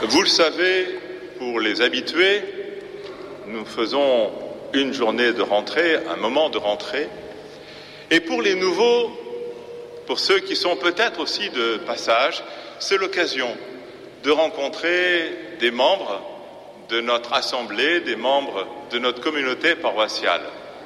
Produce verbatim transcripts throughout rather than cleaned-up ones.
Vous le savez, pour les habitués, nous faisons une journée de rentrée, un moment de rentrée. Et pour les nouveaux, pour ceux qui sont peut-être aussi de passage, c'est l'occasion de rencontrer des membres de notre assemblée, des membres de notre communauté paroissiale.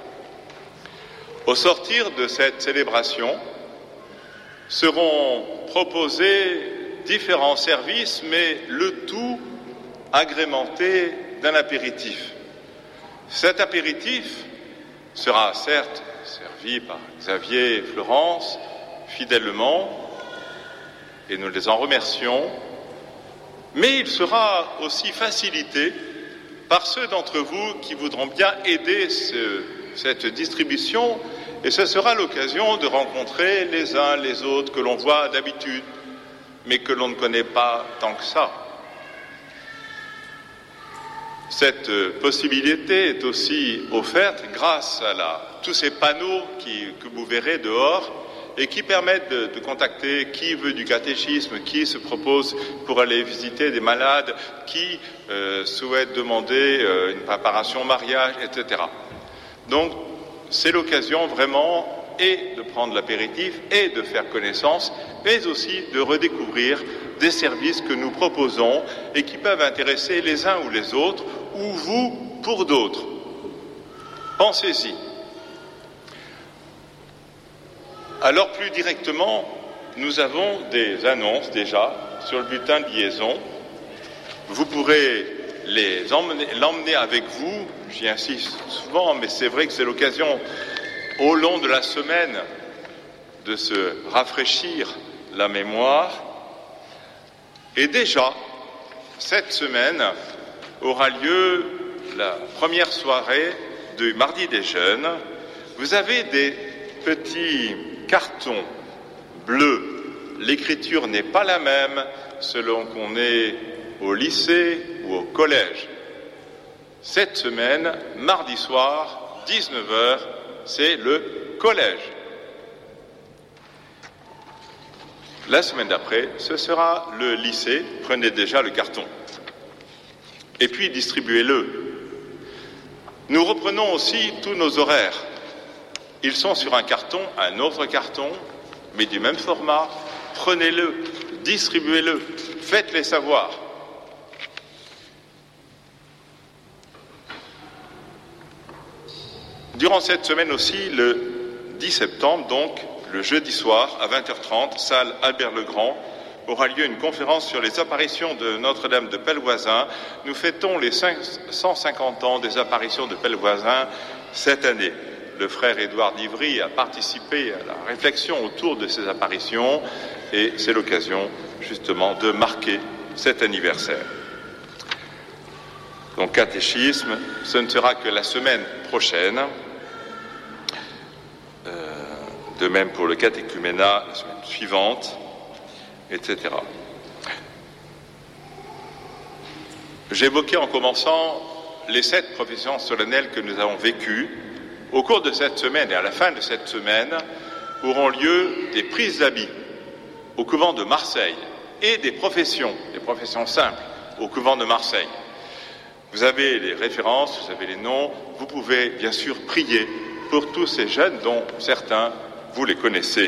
Au sortir de cette célébration, seront proposés différents services, mais le tout agrémenté d'un apéritif. Cet apéritif sera certes servi par Xavier et Florence fidèlement, et nous les en remercions, mais il sera aussi facilité par ceux d'entre vous qui voudront bien aider ce, cette distribution, et ce sera l'occasion de rencontrer les uns les autres que l'on voit d'habitude, mais que l'on ne connaît pas tant que ça. Cette possibilité est aussi offerte grâce à la, tous ces panneaux qui, que vous verrez dehors et qui permettent de, de contacter qui veut du catéchisme, qui se propose pour aller visiter des malades, qui euh, souhaite demander euh, une préparation au mariage, et cetera. Donc, c'est l'occasion vraiment et de prendre l'apéritif et de faire connaissance, mais aussi de redécouvrir des services que nous proposons et qui peuvent intéresser les uns ou les autres, ou vous pour d'autres. Pensez-y. Alors plus directement, nous avons des annonces déjà sur le bulletin de liaison. Vous pourrez les emmener, l'emmener avec vous, j'y insiste souvent, mais c'est vrai que c'est l'occasion au long de la semaine de se rafraîchir la mémoire. Et déjà, cette semaine aura lieu la première soirée du Mardi des Jeunes. Vous avez des petits cartons bleus. L'écriture n'est pas la même selon qu'on est au lycée ou au collège. Cette semaine, mardi soir, dix-neuf heures, c'est le collège. La semaine d'après, ce sera le lycée. Prenez déjà le carton. Et puis distribuez-le. Nous reprenons aussi tous nos horaires. Ils sont sur un carton, un autre carton, mais du même format. Prenez-le, distribuez-le, faites-les savoir. Durant cette semaine aussi, le dix septembre, donc, le jeudi soir, à vingt heures trente, salle Albert-le-Grand, aura lieu une conférence sur les apparitions de Notre-Dame de Pellevoisin. Nous fêtons les cinq cent cinquante ans des apparitions de Pellevoisin cette année. Le frère Édouard d'Ivry a participé à la réflexion autour de ces apparitions et c'est l'occasion justement de marquer cet anniversaire. Donc catéchisme, ce ne sera que la semaine prochaine. Euh, de même pour le catéchuménat, la semaine suivante, et cetera. J'évoquais en commençant les sept professions solennelles que nous avons vécues. Au cours de cette semaine et à la fin de cette semaine auront lieu des prises d'habits au couvent de Marseille et des professions, des professions simples au couvent de Marseille. Vous avez les références, vous avez les noms, vous pouvez bien sûr prier pour tous ces jeunes dont certains, vous les connaissez.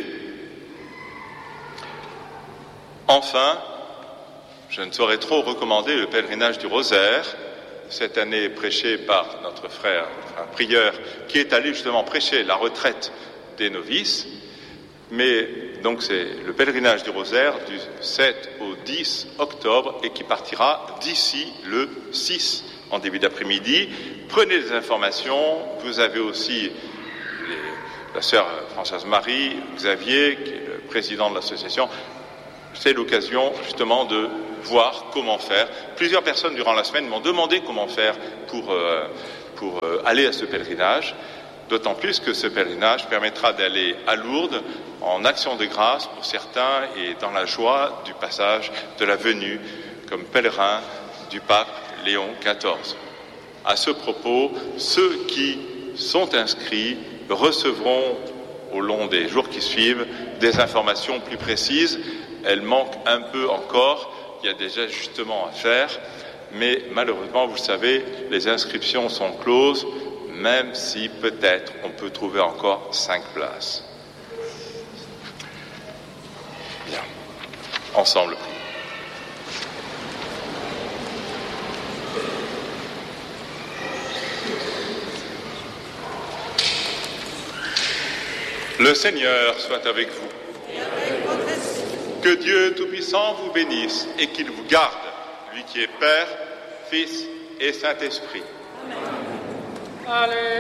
Enfin, je ne saurais trop recommander le pèlerinage du Rosaire, cette année prêché par notre frère, un prieur, qui est allé justement prêcher la retraite des novices. Mais donc c'est le pèlerinage du Rosaire du sept au dix octobre et qui partira d'ici le six en début d'après-midi. Prenez des informations. Vous avez aussi les, la sœur Françoise Marie, Xavier, qui est le président de l'association. C'est l'occasion justement de voir comment faire. Plusieurs personnes durant la semaine m'ont demandé comment faire pour, euh, pour euh, aller à ce pèlerinage, d'autant plus que ce pèlerinage permettra d'aller à Lourdes en action de grâce pour certains et dans la joie du passage de la venue comme pèlerin du pape Léon quatorze. À ce propos, ceux qui sont inscrits recevront au long des jours qui suivent des informations plus précises. Elles manquent un peu encore, il y a des ajustements à faire, mais malheureusement, vous le savez, les inscriptions sont closes, même si peut-être on peut trouver encore cinq places. Bien. Ensemble. Le Seigneur soit avec vous. Et avec votre esprit. Que Dieu Tout-Puissant vous bénisse et qu'il vous garde, lui qui est Père, Fils et Saint-Esprit. Amen. Allez.